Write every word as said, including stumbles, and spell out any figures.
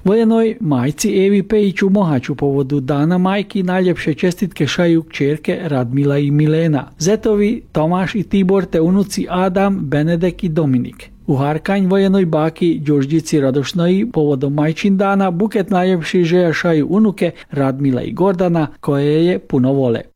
Vojenoj majci Evi Pejić u Mohaču povodu Dana majki najljepše čestitke šaju kćerke Radmila i Milena, zetovi Tomaš i Tibor te unuci Adam, Benedek i Dominik. U Harkanj vojenoj baki Đurđici Radošnoji povodom majčin dana buket najljepših želja šaju unuke Radmila i Gordana koje je puno vole.